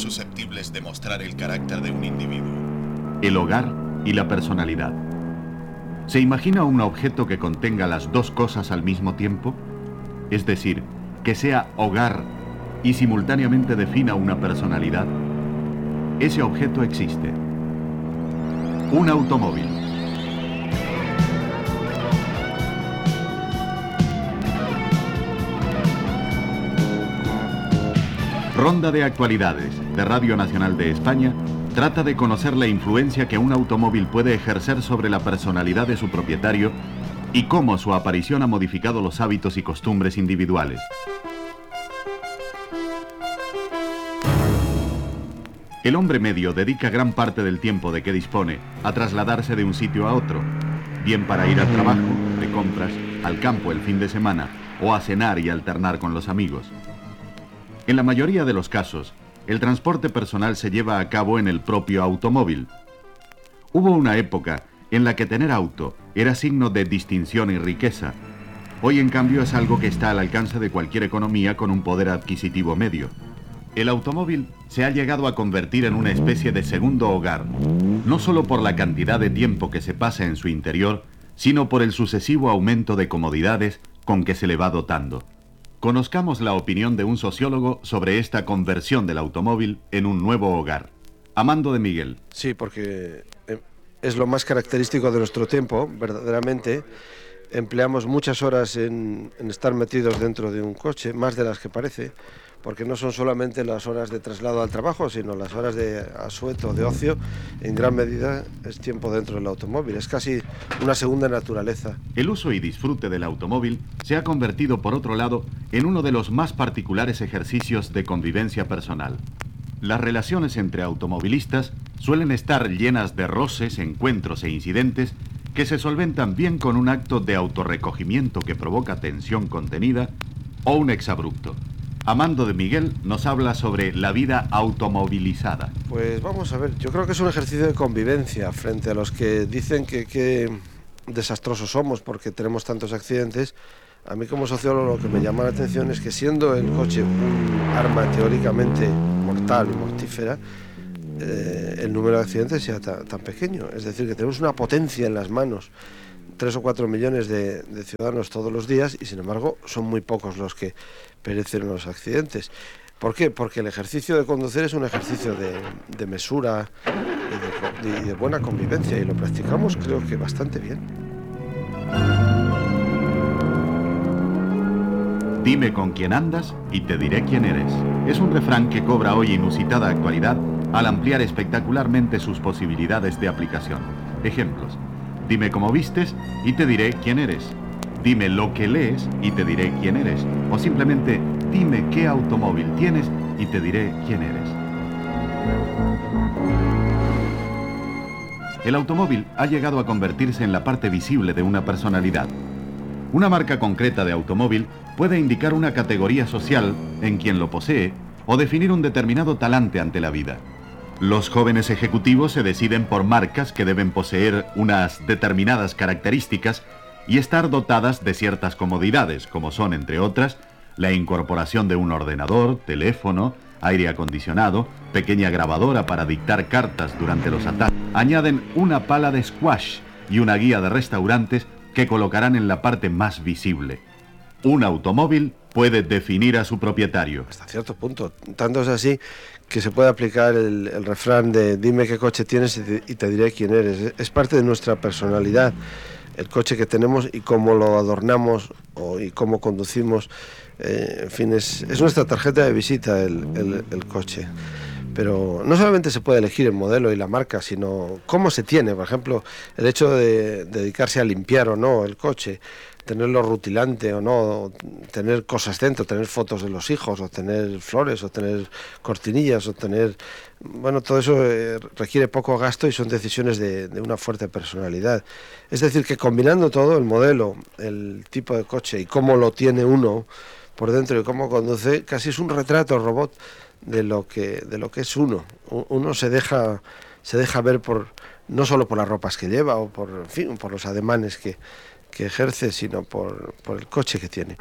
susceptibles de mostrar el carácter de un individuo. El hogar y la personalidad. ¿Se imagina un objeto que contenga las dos cosas al mismo tiempo? Es decir, que sea hogar y simultáneamente defina una personalidad. Ese objeto existe. Un automóvil. Ronda de actualidades de Radio Nacional de España trata de conocer la influencia que un automóvil puede ejercer sobre la personalidad de su propietario y cómo su aparición ha modificado los hábitos y costumbres individuales. El hombre medio dedica gran parte del tiempo de que dispone a trasladarse de un sitio a otro, bien para ir al trabajo, de compras, al campo el fin de semana o a cenar y alternar con los amigos. En la mayoría de los casos, el transporte personal se lleva a cabo en el propio automóvil. Hubo una época en la que tener auto era signo de distinción y riqueza. Hoy, en cambio, es algo que está al alcance de cualquier economía con un poder adquisitivo medio. El automóvil se ha llegado a convertir en una especie de segundo hogar, no solo por la cantidad de tiempo que se pasa en su interior, sino por el sucesivo aumento de comodidades con que se le va dotando. Conozcamos la opinión de un sociólogo sobre esta conversión del automóvil en un nuevo hogar. Amando de Miguel. Sí, porque es lo más característico de nuestro tiempo, verdaderamente. Empleamos muchas horas en estar metidos dentro de un coche, más de las que parece, porque no son solamente las horas de traslado al trabajo, sino las horas de asueto, de ocio, en gran medida es tiempo dentro del automóvil, es casi una segunda naturaleza. El uso y disfrute del automóvil se ha convertido, por otro lado, en uno de los más particulares ejercicios de convivencia personal. Las relaciones entre automovilistas suelen estar llenas de roces, encuentros e incidentes que se solventan bien con un acto de autorrecogimiento que provoca tensión contenida o un exabrupto. Amando de Miguel nos habla sobre la vida automovilizada. Pues vamos a ver, yo creo que es un ejercicio de convivencia frente a los que dicen que desastrosos somos porque tenemos tantos accidentes. A mí como sociólogo lo que me llama la atención es que siendo el coche un arma teóricamente mortal y mortífera, el número de accidentes sea tan pequeño. Es decir, que tenemos una potencia en las manos, 3 o 4 millones de ciudadanos todos los días y sin embargo son muy pocos los que perecen en los accidentes. ¿Por qué? Porque el ejercicio de conducir es un ejercicio de mesura y de buena convivencia y lo practicamos creo que bastante bien. Dime con quién andas y te diré quién eres. Es un refrán que cobra hoy inusitada actualidad al ampliar espectacularmente sus posibilidades de aplicación. Ejemplos. Dime cómo vistes y te diré quién eres. Dime lo que lees y te diré quién eres. O simplemente dime qué automóvil tienes y te diré quién eres. El automóvil ha llegado a convertirse en la parte visible de una personalidad. Una marca concreta de automóvil puede indicar una categoría social en quien lo posee o definir un determinado talante ante la vida. Los jóvenes ejecutivos se deciden por marcas que deben poseer unas determinadas características y estar dotadas de ciertas comodidades, como son, entre otras, la incorporación de un ordenador, teléfono, aire acondicionado, pequeña grabadora para dictar cartas durante los ataques. Añaden una pala de squash y una guía de restaurantes que colocarán en la parte más visible. Un automóvil puede definir a su propietario. Hasta cierto punto. Tanto es así que se puede aplicar el refrán de dime qué coche tienes y te diré quién eres. Es parte de nuestra personalidad, el coche que tenemos y cómo lo adornamos y cómo conducimos. En fin, es nuestra tarjeta de visita el coche. Pero no solamente se puede elegir el modelo y la marca, sino cómo se tiene. Por ejemplo, el hecho de dedicarse a limpiar o no el coche, tenerlo rutilante o no, tener cosas dentro, tener fotos de los hijos, o tener flores, o tener cortinillas, o tener... Bueno, todo eso requiere poco gasto y son decisiones de una fuerte personalidad. Es decir, que combinando todo, el modelo, el tipo de coche y cómo lo tiene uno por dentro y cómo conduce, casi es un retrato robot de lo que es uno. Uno se deja ver no solo por las ropas que lleva o por los ademanes que ejerce, sino por el coche que tiene.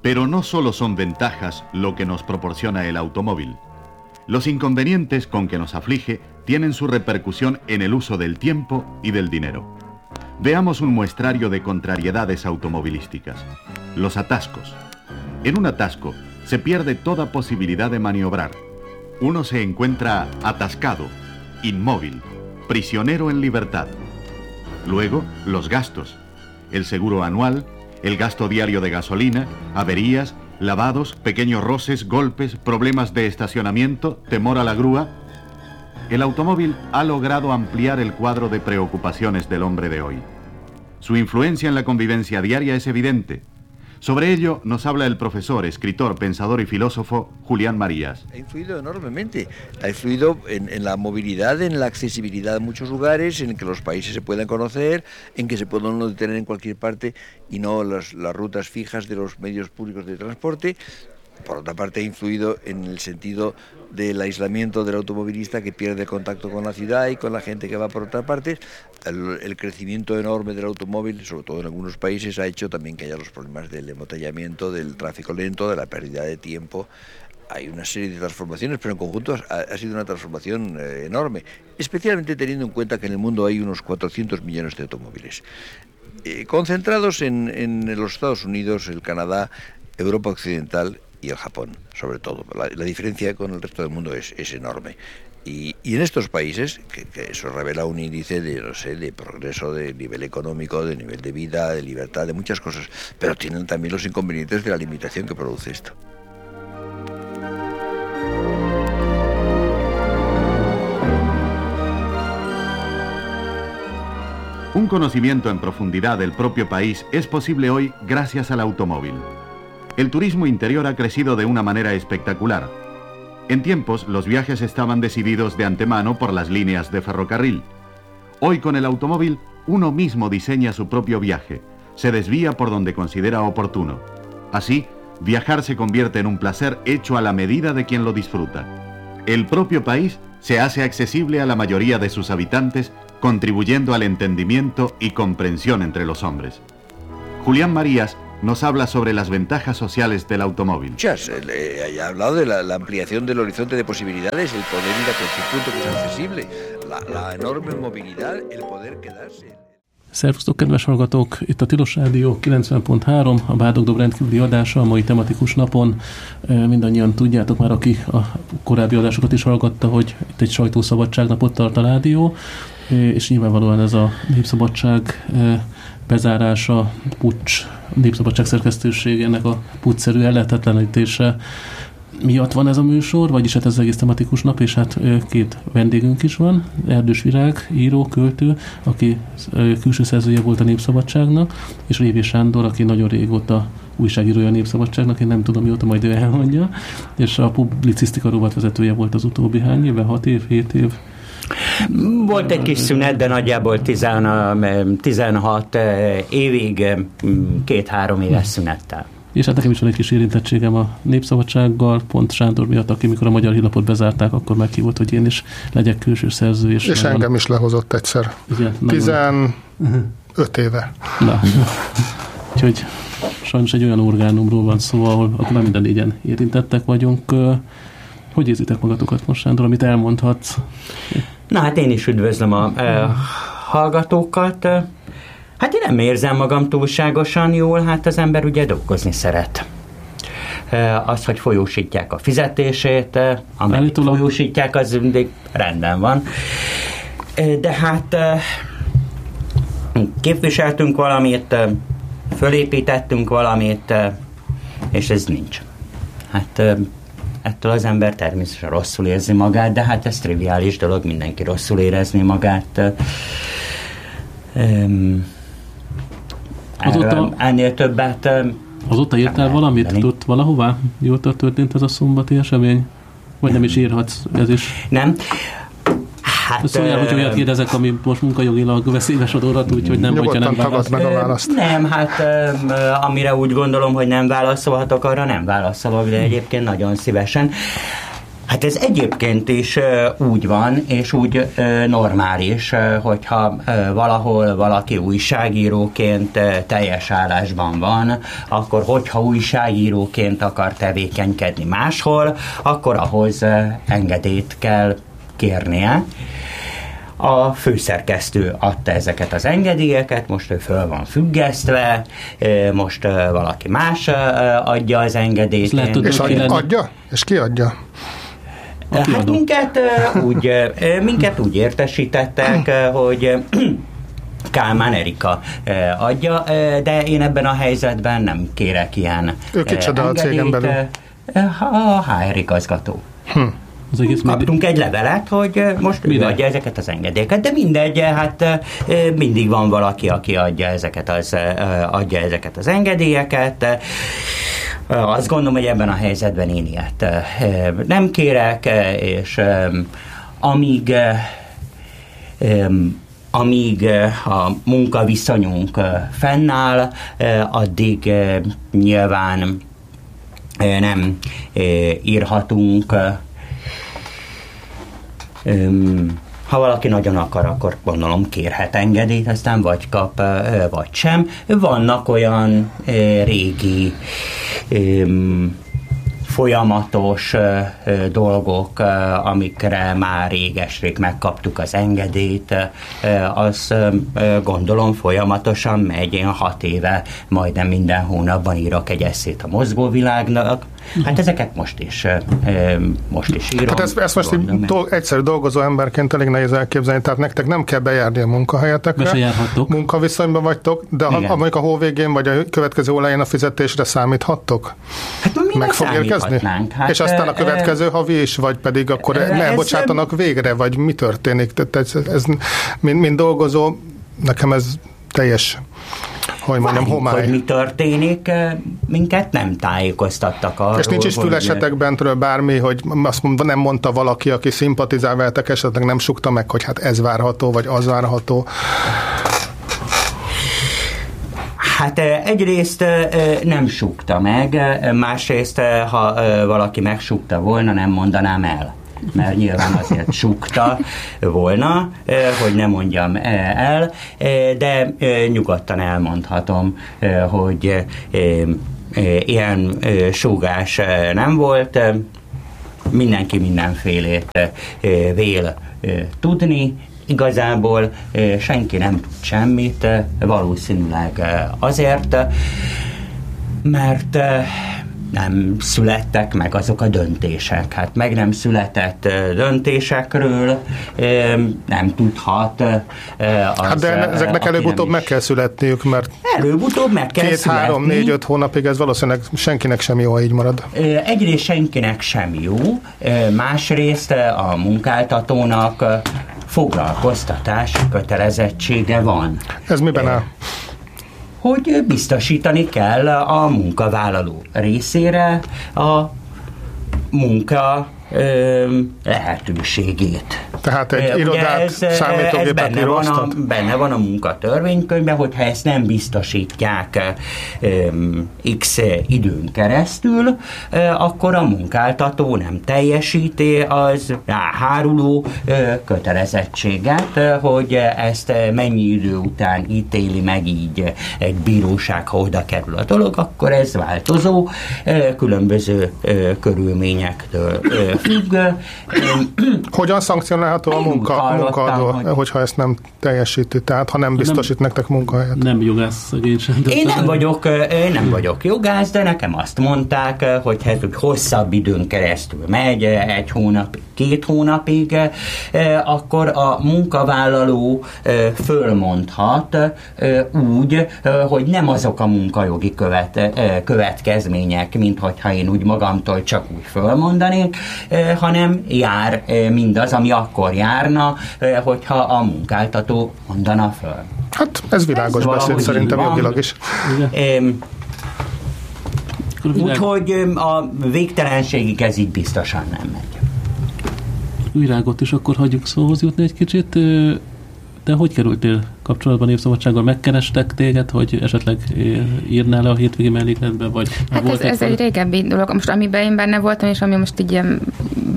Pero no solo son ventajas lo que nos proporciona el automóvil. Los inconvenientes con que nos aflige tienen su repercusión en el uso del tiempo y del dinero. Veamos un muestrario de contrariedades automovilísticas. Los atascos. En un atasco se pierde toda posibilidad de maniobrar. Uno se encuentra atascado, inmóvil, prisionero en libertad. Luego, los gastos. El seguro anual, el gasto diario de gasolina, averías, lavados, pequeños roces, golpes, problemas de estacionamiento, temor a la grúa. El automóvil ha logrado ampliar el cuadro de preocupaciones del hombre de hoy. Su influencia en la convivencia diaria es evidente. Sobre ello nos habla el profesor, escritor, pensador y filósofo Julián Marías. Ha influido enormemente, ha influido en la movilidad, en la accesibilidad a muchos lugares, en que los países se puedan conocer, en que se puedan detener en cualquier parte y no las rutas fijas de los medios públicos de transporte. Por otra parte, ha influido en el sentido del aislamiento del automovilista, que pierde contacto con la ciudad y con la gente que va por otra parte. El crecimiento enorme del automóvil, sobre todo en algunos países, ha hecho también que haya los problemas del embotellamiento, del tráfico lento, de la pérdida de tiempo. Hay una serie de transformaciones, pero en conjunto ha sido una transformación enorme, especialmente teniendo en cuenta que en el mundo hay unos 400 millones de automóviles, concentrados en los Estados Unidos, el Canadá, Europa Occidental y el Japón, sobre todo. La diferencia con el resto del mundo es enorme. Y en estos países, que eso revela un índice de progreso, de nivel económico, de nivel de vida, de libertad, de muchas cosas, pero tienen también los inconvenientes de la limitación que produce esto. Un conocimiento en profundidad del propio país es posible hoy gracias al automóvil. El turismo interior ha crecido de una manera espectacular. En tiempos, los viajes estaban decididos de antemano por las líneas de ferrocarril. Hoy, con el automóvil, uno mismo diseña su propio viaje, se desvía por donde considera oportuno. Así, viajar se convierte en un placer hecho a la medida de quien lo disfruta. El propio país se hace accesible a la mayoría de sus habitantes, contribuyendo al entendimiento y comprensión entre los hombres. Julián Marías nos habla sobre las ventajas sociales del automóvil. Ya ha hablado de la ampliación del horizonte de posibilidades, el poder ir a cualquier punto que sea accesible, la enorme movilidad, el poder quedarse. Szervusztok, kedves hallgatók! Itt a Tilos Rádió 90.3, a Bádog-Dob rendkívüli adása a mai tematikus napon. Mindannyian tudjátok már, aki a korábbi adásokat is hallgatta, hogy itt egy sajtószabadságnapot tart a rádió, és nyilvánvalóan ez a népszabadság bezárása, puccs, népszabadság szerkesztőségének a pucszerű ellehetetlenítése miatt van ez a műsor, vagyis hát ez az egész tematikus nap, és hát két vendégünk is van. Erdős Virág, író, költő, aki külső szerzője volt a Népszabadságnak, és Révé Sándor, aki nagyon régóta újságírója a Népszabadságnak, én nem tudom mióta, majd ő elmondja, és a publicisztika rovatvezetője volt az utóbbi hány évben, 6 év, 7 év. Volt egy kis szünet, de nagyjából 16 évig 2-3 éves szünettel. És hát nekem is van egy kis érintettségem a Népszabadsággal, pont Sándor miatt, aki mikor a Magyar Hírlapot bezárták, akkor meghívott, hogy én is legyek külső szerző. És nagyon... engem is lehozott egyszer. Igen, 15 éve. Na. Úgyhogy sajnos egy olyan orgánumról van szó, ahol már minden négyen érintettek vagyunk. Hogy érzitek magatokat most, Sándor, amit elmondhatsz? Na hát én is üdvözlöm a hallgatókat. Hát én nem érzem magam túlságosan jól, hát az ember ugye dolgozni szeret. Az, hogy folyósítják a fizetését, amit folyósítják, az mindig rendben van. De hát képviseltünk valamit, fölépítettünk valamit, és ez nincs. Hát ettől az ember természetesen rosszul érzi magát, de hát ez triviális dolog, mindenki rosszul érezni magát. Ennél többet... Azóta írtál valamit? Tudsz valahová? Mióta történt ez a szombati esemény? Vagy nem is írhatsz? Ez is... Nem. Hát, szóljál, hogy olyat kérdezek, ami most munkajogilag veszélyes adórat, úgyhogy nem, hogyha nem válasz. Meg a választ. Nem, hát amire úgy gondolom, hogy nem válaszolhatok, arra nem válaszolok, de egyébként nagyon szívesen. Hát ez egyébként is úgy van, és úgy normális, hogyha valahol valaki újságíróként teljes állásban van, akkor hogyha újságíróként akar tevékenykedni máshol, akkor ahhoz engedélyt kell kérnie. A főszerkesztő adta ezeket az engedélyeket, most ő föl van függesztve, most valaki más adja az engedélyt. És adja? És ki adja? Hát minket úgy értesítettek, hogy Kálmán Erika adja, de én ebben a helyzetben nem kérek ilyen ő kicsoda a cégen belül? A HR igazgató. Kaptunk egy levelet, hogy most ő adja ezeket az engedélyeket, de mindegy, hát mindig van valaki, aki adja ezeket az engedélyeket. Azt gondolom, hogy ebben a helyzetben én ilyet nem kérek, és amíg a munkaviszonyunk fennáll, addig nyilván nem írhatunk. Ha valaki nagyon akar, akkor gondolom kérhet engedélyt, aztán vagy kap, vagy sem. Vannak olyan régi folyamatos dolgok, amikre már réges-rég megkaptuk az engedélyt, az gondolom folyamatosan megy. Én 6 éve majdnem minden hónapban írok egy esszét a mozgóvilágnak. Hát ezeket most is írom. Hát ezt most egyszerű dolgozó emberként elég nehéz elképzelni, tehát nektek nem kell bejárni a munkahelyetekre. Munkaviszonyban vagytok, de mondjuk a hó végén vagy a következő olaján a fizetésre számíthattok? Hát meg fog érkezni? Hát, és aztán a következő havi is, vagy pedig akkor elbocsátanak végre, vagy mi történik? Tehát ez mint dolgozó, nekem ez teljes, hogy mondjam, homály. Hogy mi történik, minket nem tájékoztattak arról. És nincs is fülesetek bentről bármi, hogy azt nem mondta valaki, aki szimpatizál veletek, esetleg nem sukta meg, hogy hát ez várható, vagy az várható? Hát egyrészt nem sukta meg, másrészt, ha valaki megsukta volna, nem mondanám el. Mert nyilván azért sukta volna, hogy ne mondjam el, de nyugodtan elmondhatom, hogy ilyen súgás nem volt. Mindenki mindenfélét vél tudni. Igazából senki nem tud semmit, valószínűleg azért, mert nem születtek meg azok a döntések. Hát meg nem született döntésekről nem tudhat. Hát de ezeknek előbb-utóbb meg kell születniük, mert előbb-utóbb meg kell 2-3-4-5 hónapig ez valószínűleg senkinek sem jó, ha így marad. Egyrészt senkinek sem jó, másrészt a munkáltatónak foglalkoztatási kötelezettsége van. Ez miben áll? Hogy biztosítani kell a munkavállaló részére a munka lehetőségét. Tehát egy irodát, számítógépet benne van a munkatörvénykönyvben, hogyha ezt nem biztosítják x időn keresztül, akkor a munkáltató nem teljesíti az háruló kötelezettséget, hogy ezt mennyi idő után ítéli meg így egy bíróság, ha oda kerül a dolog, akkor ez változó, különböző körülményektől függ. Hogyan szankcionálható a munkaadó, hogyha ezt nem teljesíti, tehát ha nem biztosít nektek munkahelyet? Nem jogász szegénység. Én nem vagyok jogász, de nekem azt mondták, hogy ez hosszabb időn keresztül megy, 1 hónap, 2 hónapig, akkor a munkavállaló fölmondhat úgy, hogy nem azok a munkajogi következmények, mint hogyha én úgy magamtól csak úgy fölmondanék, hanem jár mindaz, ami akkor járna, hogyha a munkáltató mondana föl. Hát ez világos beszéd szerintem jogilag is. Úgyhogy a végtelenségig ez így biztosan nem megy. Virágot is akkor hagyjuk szóhoz jutni egy kicsit. De hogy kerültél kapcsolatban Népszabadsággal? Megkerestek téged, hogy esetleg írnál le a hétvégi mellékletbe? Vagy hát ez egy régebbi dolog, most amiben én benne voltam, és ami most így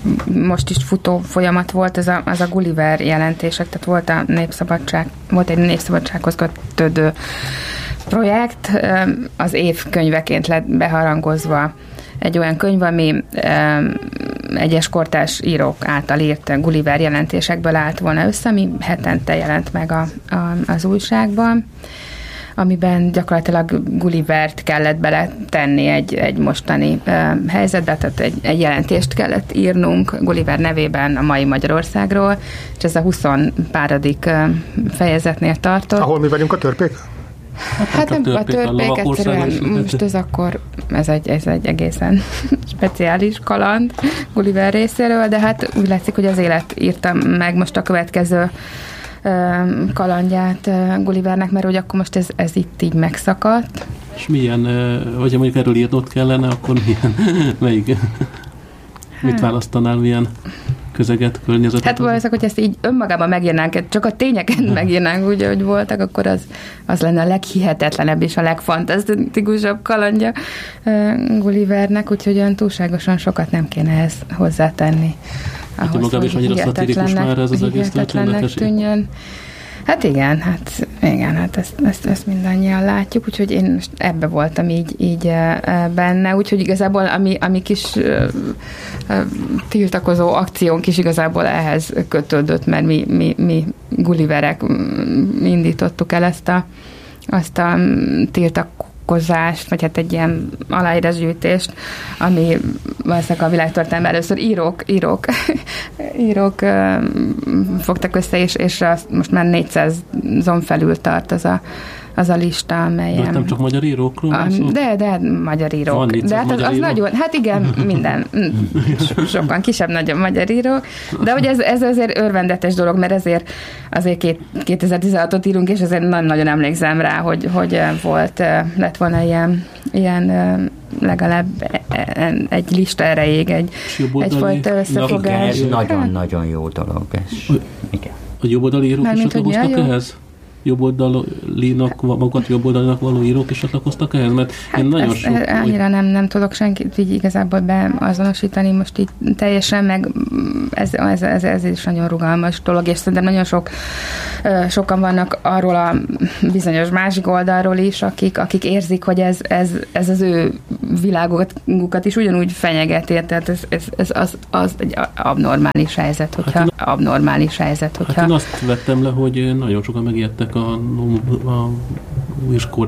most is futó folyamat volt, az a Gulliver jelentések, tehát volt egy népszabadsághoz kötődő projekt, az év könyveként lett beharangozva egy olyan könyv, ami egyes kortárs írók által írt Gulliver jelentésekből állt volna össze, ami hetente jelent meg az újságban, amiben gyakorlatilag Gullivert kellett beletenni egy mostani helyzetbe, tehát egy jelentést kellett írnunk Gulliver nevében a mai Magyarországról, és ez a 20 páradik fejezetnél tartott. Ahol mi vagyunk a törpék? Hát nem a törpék, egyszerűen most ez egy egészen speciális kaland Gulliver részéről, de hát úgy látszik, hogy az élet írta meg most a következő kalandját Gullivernek, mert hogy akkor most ez itt így megszakadt. És milyen, hogyha mondjuk erről írnod kellene, akkor melyik? Mit választanál, milyen közeget, környezetet? Hát valószínűleg, hogy ezt így önmagában megírnánk, csak a tényeket megírnánk úgy, ahogy voltak, akkor az lenne a leghihetetlenebb és a legfantasztikusabb kalandja Gullivernek, úgyhogy olyan túlságosan sokat nem kéne ehhez hozzátenni. Ahhoz, hogy hihetetlennek tűnjön. Hát igen, ezt mindannyian látjuk, úgyhogy én most ebbe voltam így benne, úgyhogy igazából ami kis tiltakozó akciónk is igazából ehhez kötődött, mert mi Gulliverek indítottuk el azt a tiltakozást, vagy hát egy ilyen aláírásgyűjtést, ami valószínűleg a világtörténelemben először írók fogtak össze, és most már 400-on felül tart az a lista, amelyen... De nem csak magyar írókról van szó? De magyar írók. Van de hát az író? nagyon, hát igen, minden. Sokan kisebb, nagyon magyar írók. De hogy ez azért örvendetes dolog, mert azért 2016-ot írunk, és azért nagyon emlékszem rá, hogy lett volna ilyen legalább egy lista erejéig, egyfajta összefogás. Ez nagyon-nagyon jó dolog. Igen. A jobboldali írók is csatlakoztak ehhez? Jobboldalinak való írók is csatlakoztak ehhez? Mert hát én nagyon annyira nem tudok senkit így igazából beazonosítani most így teljesen, meg ez is nagyon rugalmas dolog, és szerintem nagyon sokan vannak arról a bizonyos másik oldalról is, akik érzik, hogy ez az ő világukat is ugyanúgy fenyegeti, tehát ez az egy abnormális helyzet, hogyha Hát én azt vettem le, hogy nagyon sokan megijedtek a